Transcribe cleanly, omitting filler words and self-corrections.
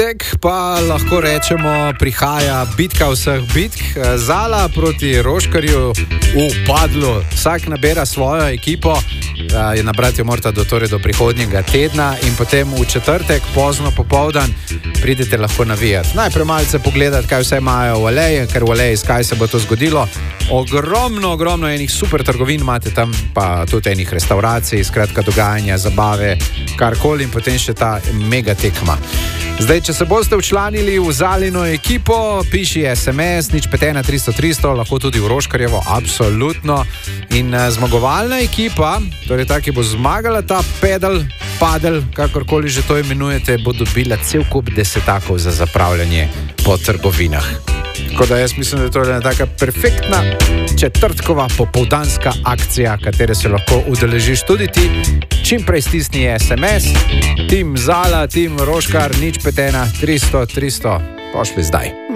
Pa lahko rečemo, prihaja bitka vseh bitk. Zala proti Roškarju v Padlu. Vsak nabira svojo ekipo, je nabrati jo morate do prihodnjega tedna in potem v četrtek, pozno popoldan, pridete lahko navijati. Najprej malce pogledati, kaj vse imajo v Aleji, ker v Aleji skaj se bo to zgodilo. Ogromno enih super trgovin imate tam, pa tudi enih restauracij, skratka dogajanja, zabave, karkoli in potem še ta mega tekma. Zdaj, če se boste včlanili v Zalino ekipo, piši SMS, 051 300 300, lahko tudi v Roškarjevo, absolutno. In zmagovalna ekipa, torej ta, ki bo zmagala ta padel, kakorkoli že to imenujete, bo dobila cel kup desetakov za zapravljanje po trgovinah. Tako da jaz mislim, da je to ena taka perfektna četrtkova popoldanska akcija, katere se lahko udeležiš tudi ti. Čim prej stisni SMS, Tim Zala, Tim Roškar, 051 300 300, pošli zdaj.